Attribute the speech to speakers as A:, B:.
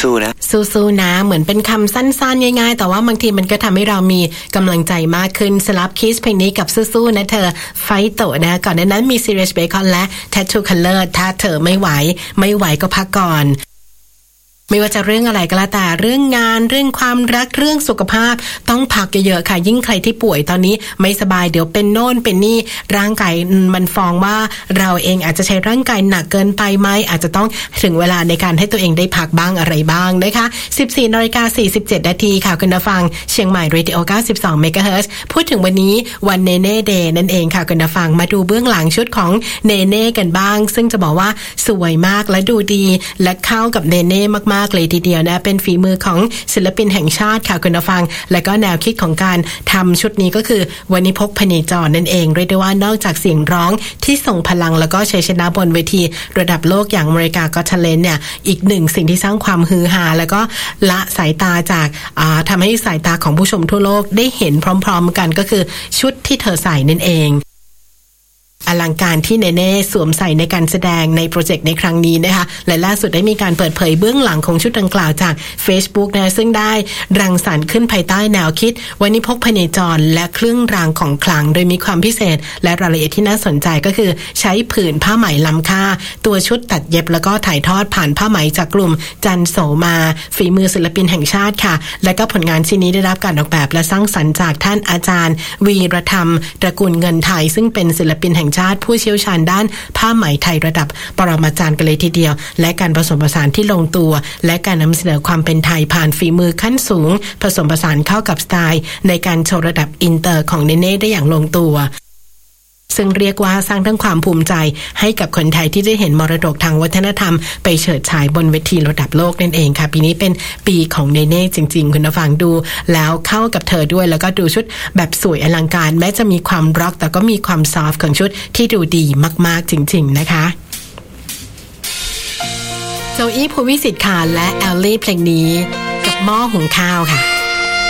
A: สู้ๆนะ
B: สู้ๆนะเหมือนเป็นคำสั้นๆง่ายๆแต่ว่าบางทีมันก็ทำให้เรามีกำลังใจมากขึ้นสลับคิสเพลงนี้กับสู้ๆนะเธอไฟโตนะก่อนหน้านั้นมี Serious Bacon และ Tattoo Color ถ้าเธอไม่ไหวก็พักก่อนไม่ว่าจะเรื่องอะไรก็แล้วแต่เรื่องงานเรื่องความรักเรื่องสุขภาพต้องพักเยอะๆค่ะยิ่งใครที่ป่วยตอนนี้ไม่สบายเดี๋ยวเป็นโน่นเป็นนี่ร่างกายมันฟ้องว่าเราเองอาจจะใช้ร่างกายหนักเกินไปไหมอาจจะต้องถึงเวลาในการให้ตัวเองได้พักบ้างอะไรบ้างนะคะ 14:47 นาทีค่ะคุณผู้ฟังเชียงใหม่ Radio 92 MHz พูดถึงวันนี้วันเนเน่เดย์นั่นเองค่ะคุณผู้ฟังมาดูเบื้องหลังชุดของเนเน่กันบ้างซึ่งจะบอกว่าสวยมากและดูดีและเข้ากับเนเน่มากเลยทีเดียวนะเป็นฝีมือของศิลปินแห่งชาติค่ะคุณผู้ฟังและก็แนวคิดของการทำชุดนี้ก็คือวณิพกพเนจรนั่นเองเรียกได้ว่านอกจากเสียงร้องที่ส่งพลังแล้วก็ชัยชนะบนเวทีระดับโลกอย่างอเมริกาก็ทะเลนเนี่ยอีกหนึ่งสิ่งที่สร้างความฮือฮาแล้วก็ละสายตาจากทำให้สายตาของผู้ชมทั่วโลกได้เห็นพร้อมๆกันก็คือชุดที่เธอใส่นั่นเองอลังการที่เนเน่สวมใส่ในการแสดงในโปรเจกต์ในครั้งนี้นะคะและล่าสุดได้มีการเปิดเผยเบื้องหลังของชุดดังกล่าวจาก Facebook นะซึ่งได้รังสรรค์ขึ้นภายใต้แนวคิดวณิพกพเนจรและเครื่องรางของขลังโดยมีความพิเศษและรายละเอียดที่น่าสนใจก็คือใช้ผืนผ้าไหมล้ำค่าตัวชุดตัดเย็บแล้วก็ถ่ายทอดผ่านผ้าไหมจากกลุ่มจันโสมาฝีมือศิลปินแห่งชาติค่ะและก็ผลงานชิ้นนี้ได้รับการออกแบบและสร้างสรรค์จากท่านอาจารย์วีรธรรมตระกูลเงินไทยซึ่งเป็นศิลปินแห่งชาติผู้เชี่ยวชาญด้านผ้าไหมไทยระดับปรมาจารย์กันเลยทีเดียวและการผสมผสานที่ลงตัวและการนำเสนอความเป็นไทยผ่านฝีมือขั้นสูงผสมผสานเข้ากับสไตล์ในการโชว์ระดับอินเตอร์ของเนเน่ได้อย่างลงตัวซึ่งเรียกว่าสร้างทั้งความภูมิใจให้กับคนไทยที่ได้เห็นมรดกทางวัฒนธรรมไปเฉิดฉายบนเวทีระดับโลกนั่นเองค่ะปีนี้เป็นปีของเนเน่จริงๆคุณผู้ฟังดูแล้วเข้ากับเธอด้วยแล้วก็ดูชุดแบบสวยอลังการแม้จะมีความร็อกแต่ก็มีความซอฟต์ของชุดที่ดูดีมากๆจริงๆนะคะโจอี้ ภูวิสิทธิ์ค่ะและแอลลี่เพลงนี้กับหม้อหุงข้าวค่ะ